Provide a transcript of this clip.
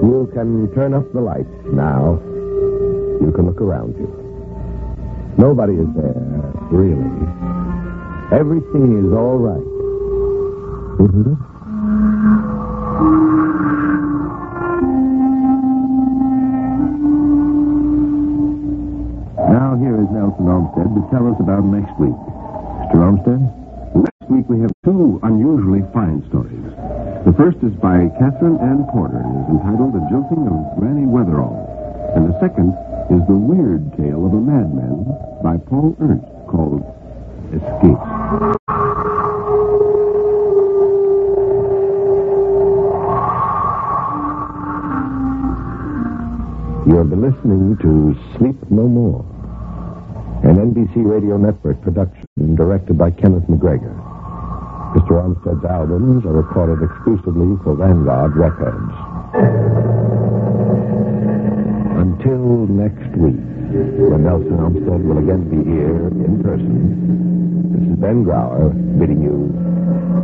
You can turn up the lights now. You can look around you. Nobody is there, really. Everything is all right. Isn't it? Now here is Nelson Olmsted to tell us about next week. Mr. Olmsted? Next week we have two unusually fine stories. The first is by Catherine Ann Porter and is entitled The Jilting of Granny Weatherall. And the second is The Weird Tale of a Madman by Paul Ernst, called Escape. You'll be listening to Sleep No More, an NBC Radio Network production directed by Kenneth McGregor. Mr. Olmsted's albums are recorded exclusively for Vanguard Records. Until next week, when Nelson Olmsted will again be here in person, this is Ben Grauer bidding you